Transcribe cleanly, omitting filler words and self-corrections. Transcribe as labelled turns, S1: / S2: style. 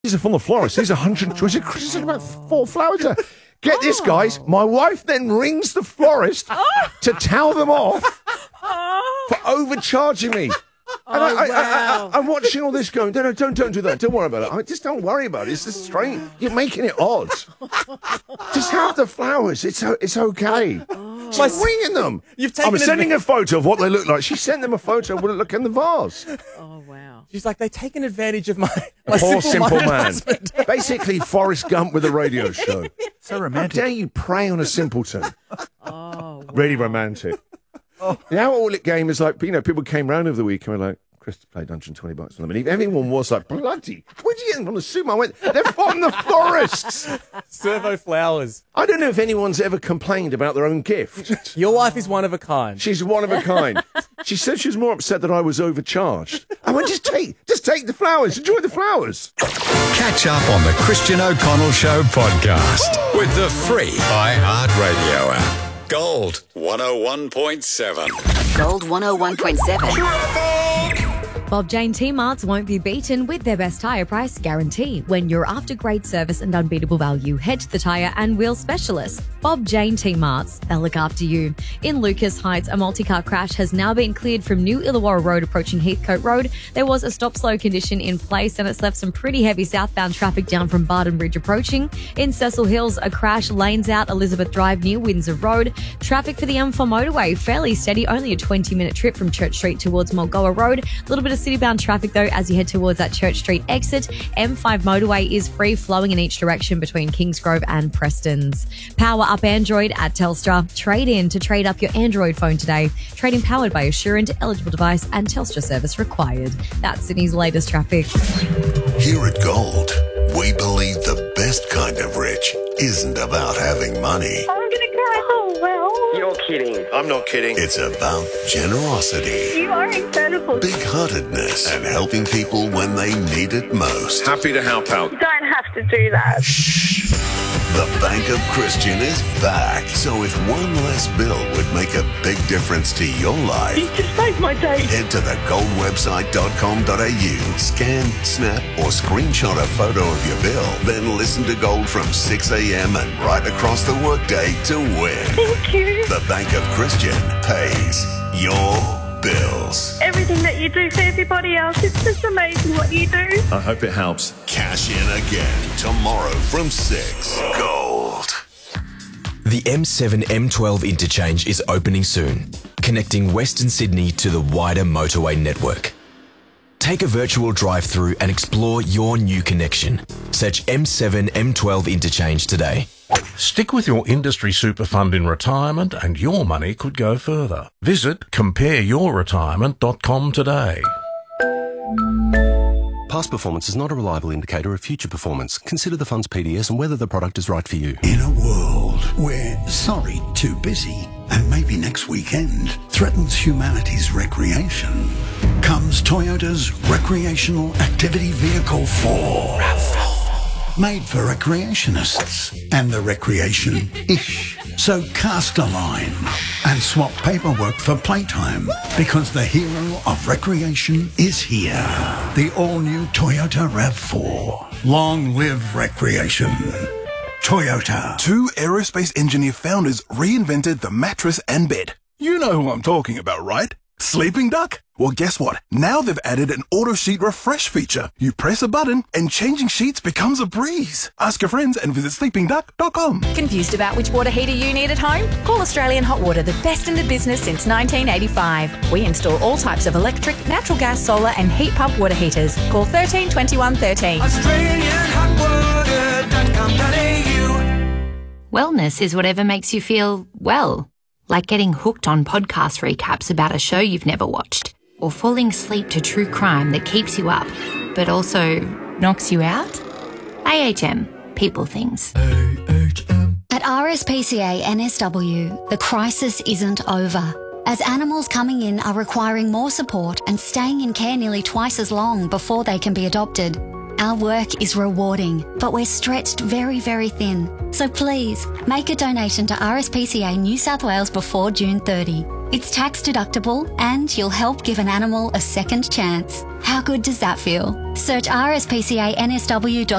S1: These are from the florist. These are 120. She's about 4 flowers. Get this, guys. My wife then rings the florist to tell them off for overcharging me. And I'm watching all this going, don't do that. Don't worry about it. Just don't worry about it. It's just strange. You're making it odd. Just have the flowers. It's okay. She's ringing them. I'm sending a photo of what they look like. She sent them a photo of what it looked in the vase.
S2: Oh, wow.
S3: She's like, they've taken advantage of my
S1: poor simple man.
S3: husband.
S1: Basically, Forrest Gump with a radio show.
S4: So romantic.
S1: How dare you prey on a simpleton?
S2: Oh, wow.
S1: Really romantic. Now all it game is like, people came round over the week and were like, Chris paid $120 for them. And everyone was like, bloody, where'd you get them from the soup? I went, they're from the florists.
S3: Servo flowers.
S1: I don't know if anyone's ever complained about their own gift.
S3: Your wife is one of a kind.
S1: She's one of a kind. She said she was more upset that I was overcharged. I went, just take the flowers. Enjoy the flowers.
S5: Catch up on the Christian O'Connell Show podcast with the free iHeartRadio app. Gold 101.7.
S6: Gold 101.7.
S7: Bob Jane T-Marts won't be beaten with their best tyre price guarantee. When you're after great service and unbeatable value, head to the tyre and wheel specialist. Bob Jane T-Marts, they'll look after you. In Lucas Heights, a multi-car crash has now been cleared from New Illawarra Road approaching Heathcote Road. There was a stop-slow condition in place and it's left some pretty heavy southbound traffic down from Barton Bridge approaching. In Cecil Hills, a crash lanes out Elizabeth Drive near Windsor Road. Traffic for the M4 motorway, fairly steady, only a 20-minute trip from Church Street towards Mulgoa Road. A little bit of city-bound traffic, though, as you head towards that Church Street exit. M5 motorway is free-flowing in each direction between Kingsgrove and Prestons. Power up Android at Telstra. Trade in to trade up your Android phone today. Trading powered by Assurant, eligible device and Telstra service required. That's Sydney's latest traffic.
S5: Here at Gold, we believe the best kind of rich isn't about having money.
S8: I'm going to cry. Oh, well.
S9: You're kidding.
S1: I'm not kidding.
S5: It's about generosity,
S8: You are incredible.
S5: big-heartedness, and helping people when they need it most.
S1: Happy to help out.
S8: You don't have to do that.
S5: The Bank of Christian is back. So if one less bill would make a big difference to your life,
S8: You just saved my day.
S5: head to thegoldwebsite.com.au, scan, snap, or screenshot a photo of your bill, then listen to Gold from 6 a.m. and right across the workday to win.
S8: Thank you.
S5: The Bank of Christian pays your bills.
S8: Everything that you do for everybody else, it's just amazing what you do.
S1: I hope it helps.
S5: Cash in again tomorrow from 6. Gold.
S10: The M7 M12 interchange is opening soon, connecting Western Sydney to the wider motorway network. Take a virtual drive-through and explore your new connection. Search M7 M12 interchange today.
S4: Stick with your industry super fund in retirement and your money could go further. Visit compareyourretirement.com today.
S11: Past performance is not a reliable indicator of future performance. Consider the fund's PDS and whether the product is right for you.
S12: In a world where sorry, too busy, and maybe next weekend threatens humanity's recreation, comes Toyota's Recreational Activity Vehicle 4. RAV4. Made for recreationists and the recreation-ish. So cast a line and swap paperwork for playtime, because the hero of recreation is here. The all-new Toyota RAV4. Long live recreation. Toyota.
S13: Two aerospace engineer founders reinvented the mattress and bed. You know who I'm talking about, right? Sleeping Duck? Well, guess what? Now they've added an auto sheet refresh feature. You press a button and changing sheets becomes a breeze. Ask your friends and visit sleepingduck.com.
S14: Confused about which water heater you need at home? Call Australian Hot Water, the best in the business since 1985. We install all types of electric, natural gas, solar and heat pump water heaters. Call 13 21 13.
S15: Wellness is whatever makes you feel well. Like getting hooked on podcast recaps about a show you've never watched, or falling asleep to true crime that keeps you up, but also knocks you out. AHM, people things.
S16: At RSPCA NSW, the crisis isn't over. As animals coming in are requiring more support and staying in care nearly twice as long before they can be adopted. Our work is rewarding, but we're stretched very, very thin. So please, make a donation to RSPCA New South Wales before June 30. It's tax deductible and you'll help give an animal a second chance. How good does that feel? Search rspcansw.com.au